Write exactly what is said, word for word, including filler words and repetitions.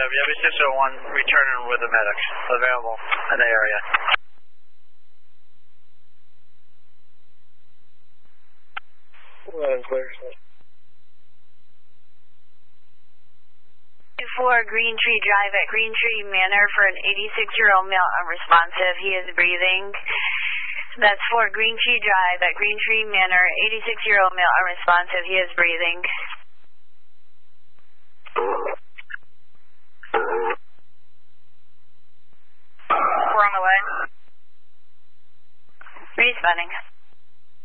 W six oh one returning with the medics available in the area. Well, clear. four Green Tree Drive at Green Tree Manor for an eighty-six-year-old male unresponsive. He is breathing. That's four Green Tree Drive at Green Tree Manor, eighty-six-year-old male unresponsive. He is breathing. We're on the way. Responding.